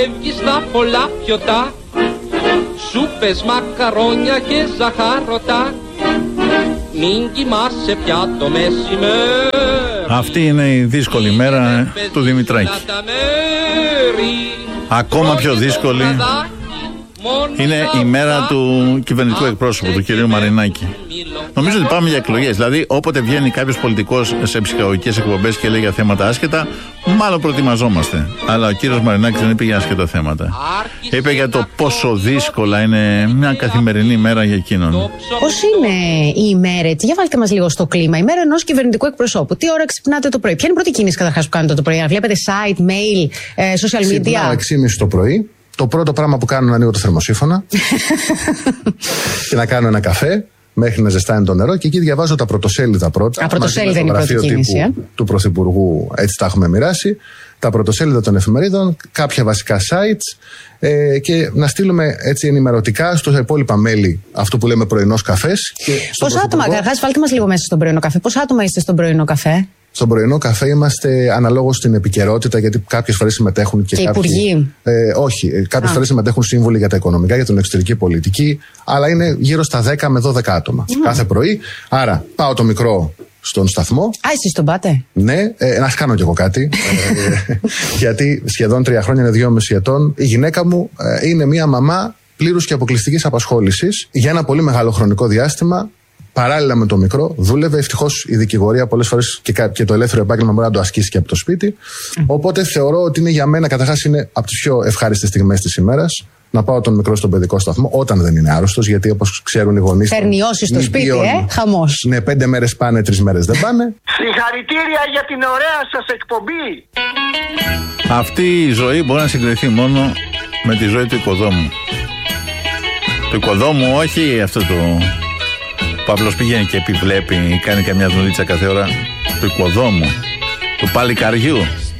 Φεύγεις στα πολλά πιωτά, σούπες, μακαρόνια και ζαχάρωτα. Μην κοιμάσαι πια το μεσημέρι. Αυτή είναι η δύσκολη μέρα του Δημητράκη. Ακόμα πιο δύσκολη είναι η μέρα του κυβερνητικού εκπρόσωπου, του κυρίου Μαρινάκη. Νομίζω ότι πάμε για εκλογές. Δηλαδή, όποτε βγαίνει κάποιος πολιτικός σε ψυχαγωγικές εκπομπές και λέει για θέματα άσχετα, μάλλον προετοιμαζόμαστε. Αλλά ο κύριος Μαρινάκης δεν είπε για άσχετα θέματα. Είπε για το πόσο δύσκολα είναι μια καθημερινή μέρα για εκείνον. Πώς είναι η ημέρα, έτσι, για βάλτε μας λίγο στο κλίμα. Η μέρα ενός κυβερνητικού εκπροσώπου. Τι ώρα ξυπνάτε το πρωί? Ποια είναι η πρώτη κίνηση καταρχάς που κάνετε το πρωί? Βλέπετε site, mail, social media? Ξυπνάω 6:30 το πρωί. Το πρώτο πράγμα που κάνω είναι να ανοίγω το θερμοσύφωνα και να κάνω ένα καφέ μέχρι να ζεστάνει το νερό και εκεί διαβάζω τα πρωτοσέλιδα πρώτα. Πρωτοσέλιδα είναι η πρώτη κίνηση. Του Πρωθυπουργού, έτσι τα έχουμε μοιράσει. Τα πρωτοσέλιδα των εφημερίδων, κάποια βασικά sites και να στείλουμε έτσι ενημερωτικά στα υπόλοιπα μέλη αυτό που λέμε πρωινός καφές. Πόσα άτομα, καταρχάς, βάλτε μας λίγο μέσα στον πρωινό καφέ. Πόσα άτομα είστε στον πρωινό καφέ? Στον πρωινό καφέ είμαστε αναλόγως στην επικαιρότητα, γιατί κάποιες φορές συμμετέχουν και κάποιοι. Υπουργοί. Όχι, κάποιες φορές συμμετέχουν σύμβουλοι για τα οικονομικά, για την εξωτερική πολιτική, αλλά είναι γύρω στα 10 με 12 άτομα κάθε πρωί. Άρα πάω το μικρό στον σταθμό. Εσείς τον πάτε? Ναι, να κάνω κι εγώ κάτι. Γιατί σχεδόν 3 χρόνια, είναι 2,5 ετών. Η γυναίκα μου είναι μια μαμά πλήρους και αποκλειστικής απασχόλησης για ένα πολύ μεγάλο χρονικό διάστημα. Παράλληλα με το μικρό, δούλευε. Ευτυχώς η δικηγορία πολλές φορές και το ελεύθερο επάγγελμα μπορεί να το ασκήσει και από το σπίτι. Οπότε θεωρώ ότι είναι για μένα, καταρχάς, είναι από τις πιο ευχάριστες στιγμές της ημέρας να πάω τον μικρό στον παιδικό σταθμό όταν δεν είναι άρρωστος. Γιατί όπως ξέρουν οι γονείς. Παίρνει όση στο σπίτι, χαμός. Ναι, 5 μέρες πάνε, 3 μέρες δεν πάνε. Συγχαρητήρια για την ωραία σας εκπομπή. Αυτή η ζωή μπορεί να συγκριθεί μόνο με τη ζωή του οικοδόμου. Του οικοδόμου, όχι αυτό το. Ο Παύλος πηγαίνει και επιβλέπει, κάνει καμιά δουλίτσα κάθε ώρα. Του οικοδόμου, του παλικαριού.